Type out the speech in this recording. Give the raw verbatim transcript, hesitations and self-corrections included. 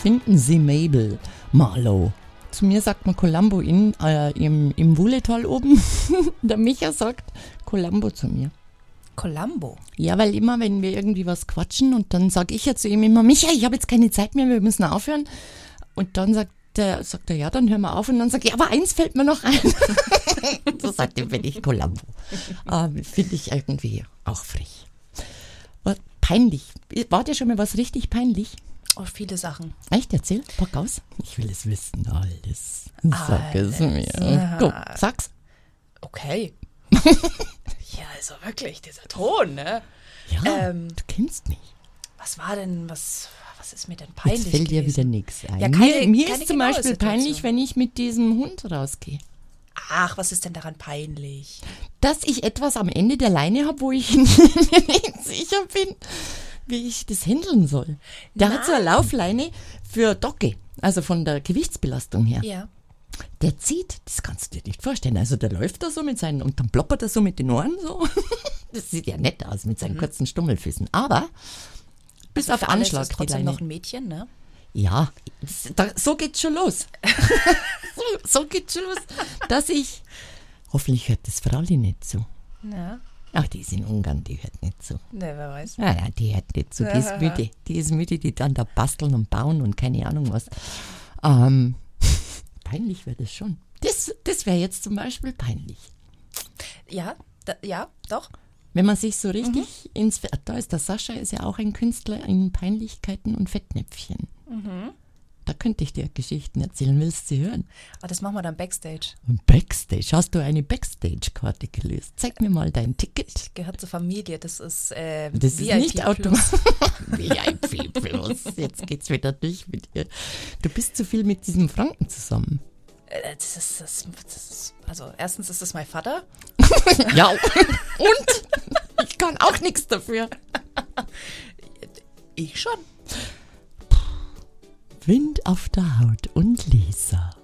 Finden Sie Mabel Marlowe. Zu mir sagt man Columbo in, äh, im, im Wuhletal oben. Der Micha sagt Columbo zu mir. Columbo? Ja, weil immer, wenn wir irgendwie was quatschen und dann sage ich ja zu ihm immer, Micha, ich habe jetzt keine Zeit mehr, wir müssen aufhören. Und dann sagt der, sagt er, ja, dann hören wir auf. Und dann sage ich, ja, aber eins fällt mir noch ein. So sagt er, bin ich Columbo. äh, Finde ich irgendwie auch frech. Aber peinlich. War dir schon mal was richtig peinlich? Oh, viele Sachen. Echt? Erzähl, pack aus. Ich will es wissen, alles. Sag es mir. Ja. Go, sag's. Okay. Ja, also wirklich, dieser Ton, ne? Ja, Ähm, du kennst mich. Was war denn, was, was ist mir denn peinlich Jetzt fällt dir gewesen? wieder nichts ein. Ja, keine- mir mir keine ist zum genaue Beispiel Situation. peinlich, wenn ich mit diesem Hund rausgehe. Ach, was ist denn daran peinlich? Dass ich etwas am Ende der Leine habe, wo ich mir nicht sicher bin, wie ich das handeln soll. Der hat so eine Laufleine für Dogge, also von der Gewichtsbelastung her. Ja. Der zieht, das kannst du dir nicht vorstellen. Also der läuft da so mit seinen, und dann ploppert er so mit den Ohren so. Das sieht ja nett aus mit seinen mhm. kurzen Stummelfüßen. Aber bis Also auf für alle Anschlag ist das die trotzdem Leine. noch ein Mädchen, ne? Ja, da, so geht's schon los. so, so geht's schon los, dass ich, hoffentlich hört das Frauli nicht zu. Ja. Ach, die ist in Ungarn, die hört nicht zu. Ne, wer weiß. Ja, ja, die hört nicht zu, die ist müde. Die ist müde, die dann da basteln und bauen und keine Ahnung was. Ähm, peinlich wäre das schon. Das, das wäre jetzt zum Beispiel peinlich. Ja, da, ja, doch. Wenn man sich so richtig mhm. ins... Da ist der Sascha, ist ja auch ein Künstler in Peinlichkeiten und Fettnäpfchen. Mhm. Da könnte ich dir Geschichten erzählen. Willst du sie hören? Aber das machen wir dann Backstage. Backstage? Hast du eine Backstage-Karte gelöst? Zeig mir mal dein Ticket. Gehört zur Familie, das ist äh, Das V I P ist nicht Plus. automatisch. V I P Plus. Jetzt geht's wieder durch mit dir. Du bist zu viel mit diesem Franken zusammen. Äh, Das ist, das, das ist, also erstens ist das mein Vater. Ja, und? Ich kann auch nichts dafür. Ich schon. Wind auf der Haut und Lisa.